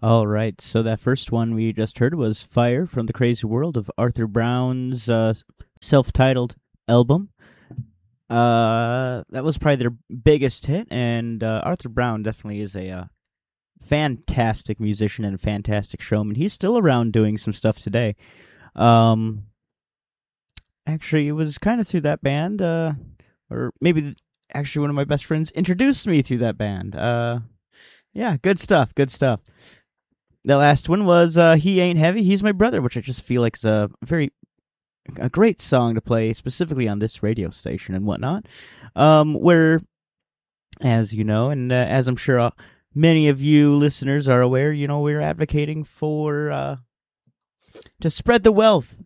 All right, so that first one we just heard was Fire from the Crazy World of Arthur Brown's self-titled album. That was probably their biggest hit, and Arthur Brown definitely is a fantastic musician and a fantastic showman. He's still around doing some stuff today. Um, Actually, it was kind of through that band, or maybe actually one of my best friends introduced me through that band. Yeah, good stuff, good stuff. The last one was He Ain't Heavy, He's My Brother, which I just feel like is a great song to play specifically on this radio station and whatnot. Where, as you know, and as I'm sure many of you listeners are aware, we're advocating for to spread the wealth,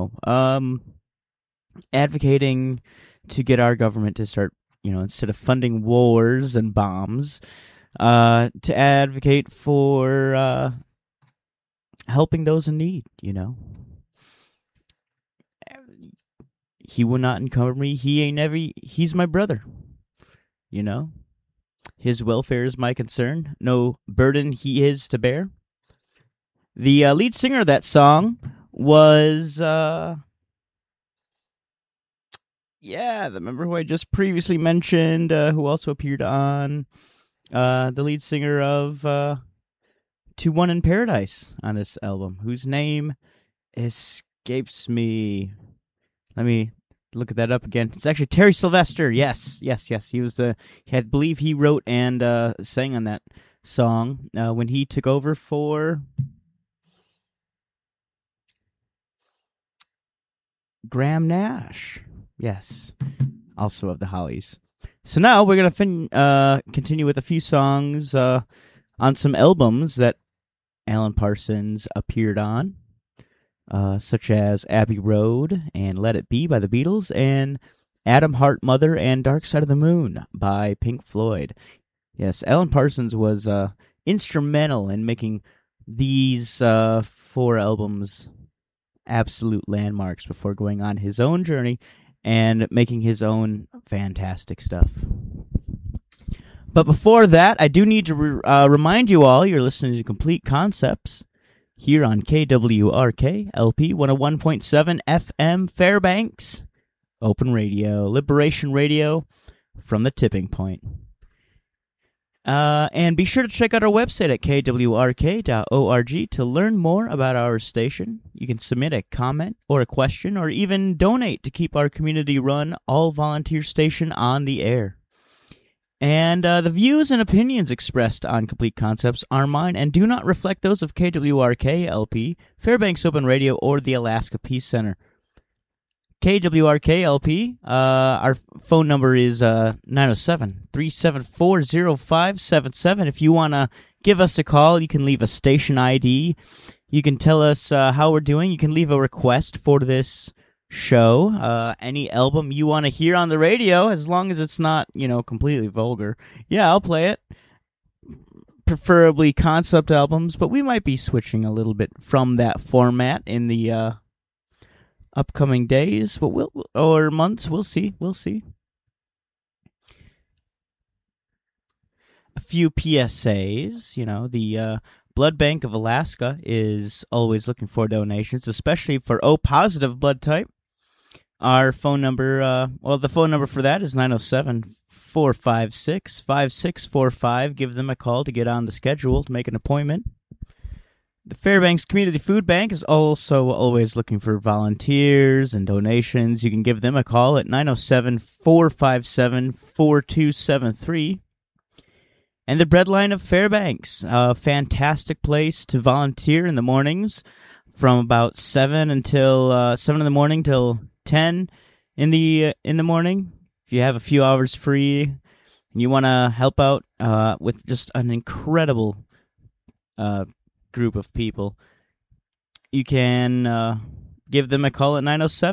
advocating to get our government to start, instead of funding wars and bombs, to advocate for helping those in need, He will not encumber me. He ain't heavy. He's my brother, His welfare is my concern. No burden he is to bear. The lead singer of that song was, the member who I just previously mentioned, who also appeared on the lead singer of To One in Paradise on this album, whose name escapes me. Let me look at that up again. It's actually Terry Sylvester. Yes. He was I believe he wrote and sang on that song when he took over for Graham Nash. Yes, also of the Hollies. So now we're gonna continue with a few songs on some albums that Alan Parsons appeared on, such as Abbey Road and Let It Be by the Beatles, and Atom Heart Mother and Dark Side of the Moon by Pink Floyd. Yes, Alan Parsons was instrumental in making these four albums absolute landmarks before going on his own journey and making his own fantastic stuff. But before that, I do need to remind you all you're listening to Complete Concepts here on KWRK LP 101.7 FM Fairbanks, Open Radio, Liberation Radio from the tipping point. And be sure to check out our website at kwrk.org to learn more about our station. You can submit a comment or a question or even donate to keep our community-run, all-volunteer station on the air. And the views and opinions expressed on Complete Concepts are mine and do not reflect those of KWRK LP, Fairbanks Open Radio, or the Alaska Peace Center. KWRK LP, our phone number is 907-374-0577. If you want to give us a call, you can leave a station ID. You can tell us how we're doing. You can leave a request for this show. Any album you want to hear on the radio, as long as it's not, completely vulgar. Yeah, I'll play it. Preferably concept albums, but we might be switching a little bit from that format in the upcoming days, but or months. We'll see. A few PSAs. The Blood Bank of Alaska is always looking for donations, especially for O positive blood type. Our phone number, the phone number for that is 907-456-5645. Give them a call to get on the schedule to make an appointment. The Fairbanks Community Food Bank is also always looking for volunteers and donations. You can give them a call at 907-457-4273. And the Breadline of Fairbanks, a fantastic place to volunteer in the mornings from about 7 in the morning till 10 in the morning. If you have a few hours free and you want to help out with just an incredible group of people, you can give them a call at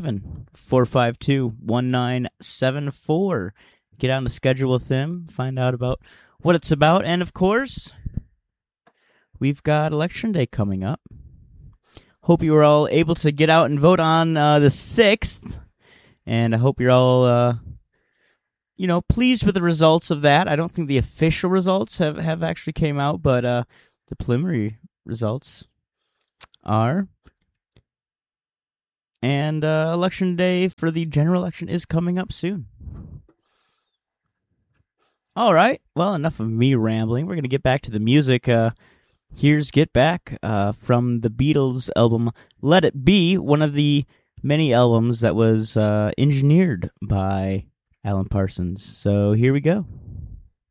907-452-1974. Get on the schedule with them, find out about what it's about, and of course, we've got Election Day coming up. Hope you were all able to get out and vote on the 6th, and I hope you're all pleased with the results of that. I don't think the official results have actually came out, but the preliminary results are. And election day for the general election is coming up soon. All right. Well, enough of me rambling. We're going to get back to the music. Here's Get Back from the Beatles album Let It Be, one of the many albums that was engineered by Alan Parsons. So here we go.